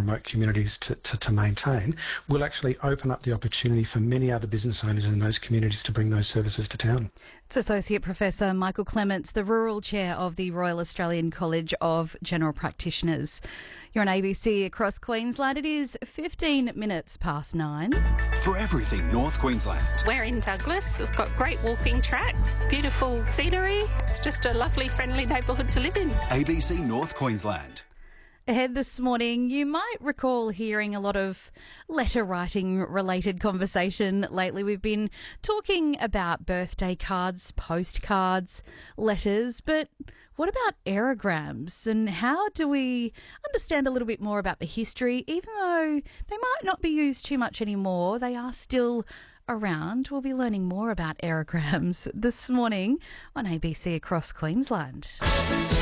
remote communities to maintain, will actually open up the opportunity for many other business owners in those communities to bring those services to town. It's Associate Professor Michael Clements, the Rural Chair of the Royal Australian College of General Practitioners. You're on ABC across Queensland. It is 15 minutes past 9. For everything North Queensland. We're in Douglas. It's got great walking tracks, beautiful scenery. It's just a lovely, friendly neighbourhood to live in. ABC North Queensland. Ahead this morning, you might recall hearing a lot of letter writing related conversation lately. We've been talking about birthday cards, postcards, letters, but what about aerograms, and how do we understand a little bit more about the history? Even though they might not be used too much anymore, they are still around. We'll be learning more about aerograms this morning on ABC Across Queensland.